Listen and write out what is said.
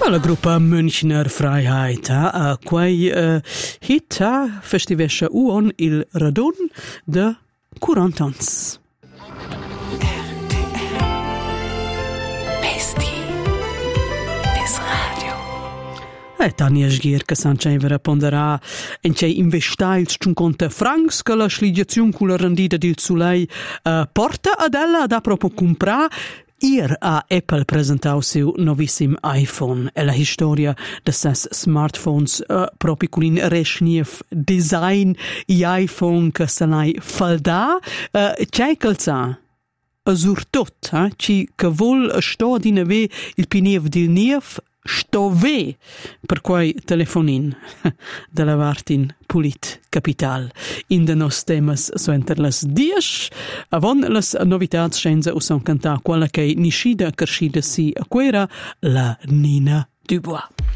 La gruppa Münchner Freiheit quei hit festivescha uon il radon de 40 ans. Tania Sghier che s'ancevera ponderà in c'è investits ciun conta francs che la sligiazione con la rendita del Soleil porta ad ella da proprio comprare. Ier ha Apple presentato il suo novissimo iPhone e la storia di ses smartphones proprio con un resnief design iPhone che se l'hai falda c'è calza azurtot ci che vuol sto di neve il piniev del nief sto ve per quei telefonin della Vartin Pulit Capital. In de nos temas so enter las 10 avon las novitats scenza o son cantà quella che niscida crescida si aquera la Nina Dubois.